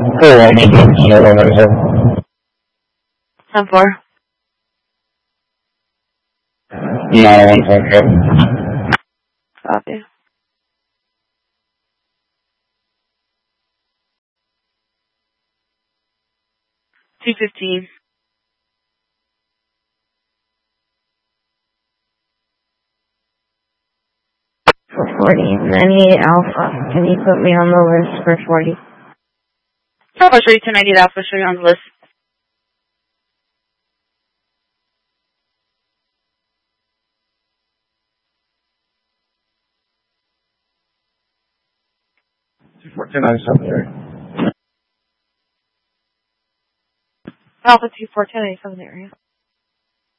Cool, I need to 10-4. No, 1 Copy. $2.15. 40. 98 Alpha. Can you put me on the list for 40? So I'll show you 1098 Alpha, show you on the list. Alpha 24, 1087 area.